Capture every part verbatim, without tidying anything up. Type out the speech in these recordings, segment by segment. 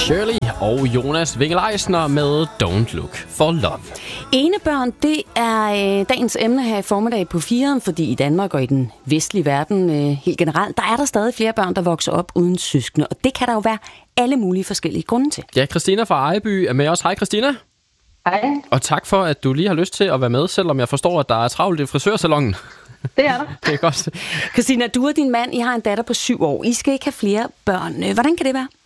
Shirley og Jonas Winkel-Eisner med Don't Look for Love. Enebørn, det er øh, dagens emne her i formiddag på firen, fordi i Danmark og i den vestlige verden øh, helt generelt, der er der stadig flere børn, der vokser op uden søskende, og det kan der jo være alle mulige forskellige grunde til. Ja, Christina fra Ejby er med os. Hej Christina. Hej. Og tak for, at du lige har lyst til at være med, selvom jeg forstår, at der er travlt i frisørsalongen. Det er der. Det er godt. Christina, du og din mand, I har en datter på syv år. I skal ikke have flere børn. Hvordan kan det være?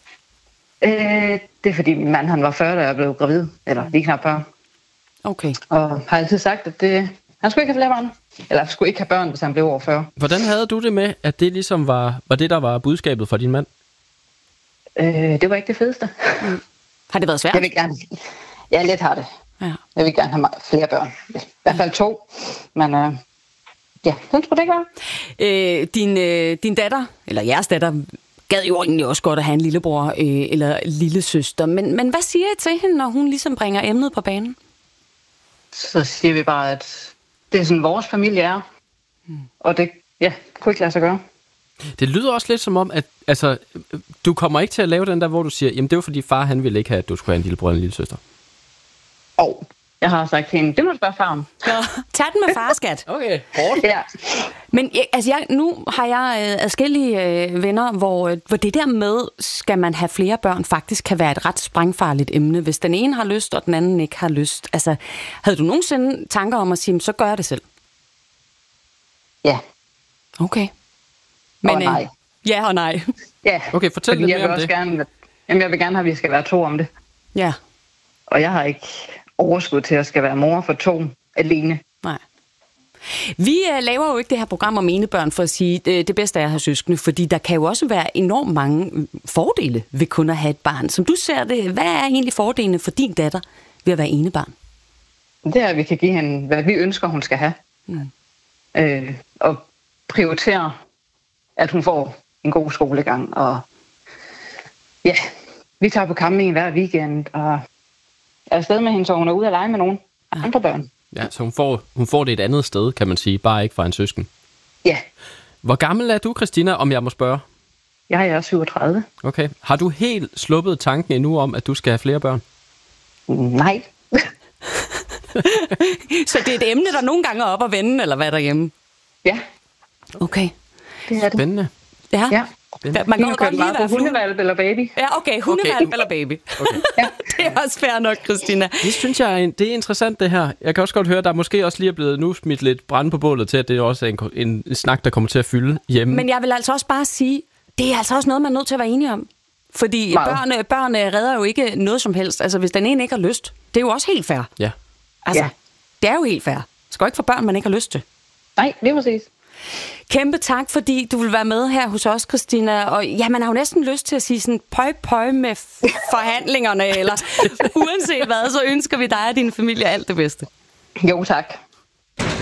Øh, det er fordi min mand han var fyrre, da jeg blev gravid. Eller lige knap fyrre. Okay. Og har altid sagt, at det, han skulle ikke have flere børn. Eller skulle ikke have børn, hvis han blev over fyrre. Hvordan havde du det med, at det ligesom var, var det, der var budskabet fra din mand? Øh, det var ikke det fedeste. Mm. Har det været svært? Jeg vil gerne... Ja, lidt har det. Ja. Jeg vil gerne have flere børn. I hvert fald to. Men øh, ja, det skulle det ikke være. Øh, din, øh, din datter, eller jeres datter, gad jo egentlig også godt at have en lillebror øh, eller lille søster. Men, men hvad siger I til hende, når hun ligesom bringer emnet på banen? Så siger vi bare, at det er sådan, vores familie er. Mm. Og det ja, kunne ikke lade sig gøre. Det lyder også lidt som om, at altså, du kommer ikke til at lave den der, hvor du siger, jamen det var fordi far, han ville ikke have, at du skulle have en lillebror eller en lille søster. Og oh, jeg har sagt til hende, det må du spørge far om. Ja. Tag den med farskat. Okay, hårdt. Ja. Men altså, jeg, nu har jeg øh, adskillige øh, venner, hvor, øh, hvor det der med, skal man have flere børn, faktisk kan være et ret sprængfarligt emne. Hvis den ene har lyst, og den anden ikke har lyst. Altså, havde du nogensinde tanker om at sige, så gør jeg det selv? Ja. Okay. Men, og nej. Øh, ja og nej. Ja, okay, fortæl lidt jeg mere vil om også det. Gerne, jamen, jeg vil gerne have, at vi skal være to om det. Ja. Og jeg har ikke overskud til at skal være mor for to alene. Nej. Vi uh, laver jo ikke det her program om enebørn for at sige, det, det bedste er at have søskende, fordi der kan jo også være enormt mange fordele ved kun at have et barn. Som du ser det, hvad er egentlig fordelene for din datter ved at være enebarn? Det er, at vi kan give hende, hvad vi ønsker, hun skal have. Mm. Øh, og prioritere, at hun får en god skolegang. Og ja, vi tager på camping hver weekend, og er afsted med hende, så hun er ude at lege med nogle ja. andre børn. Ja, så hun får, hun får det et andet sted, kan man sige, bare ikke fra en søsken. Ja. Hvor gammel er du, Christina, om jeg må spørge? Jeg er syvogtredive. Okay. Har du helt sluppet tanken endnu om, at du skal have flere børn? Nej. Så det er et emne, der nogle gange er op at vende, eller hvad derhjemme? Ja. Okay. Det er det. Spændende. Ja. Ja. Man kan jo godt lige være hundevalp eller baby. Ja, okay. Hundevalp okay. eller baby. Okay. Ja. Det er også fair nok, Christina. Det synes jeg er, det er interessant, det her. Jeg kan også godt høre, at der måske også lige er blevet nu smidt lidt brand på bålet til, at det også er en, en, en snak, der kommer til at fylde hjemme. Men jeg vil altså også bare sige, det er altså også noget, man er nødt til at være enige om. Fordi børn, børn redder jo ikke noget som helst. Altså, hvis den ene ikke har lyst, det er jo også helt fair. Ja. Altså, ja. Det er jo helt fair. Det skal jo ikke få børn, man ikke har lyst til. Nej, det er præcis. Kæmpe tak, fordi du vil være med her hos os, Christina. Og ja, man har jo næsten lyst til at sige sådan, pøj, pøj med forhandlingerne, eller uanset hvad, så ønsker vi dig og din familie alt det bedste. Jo, tak.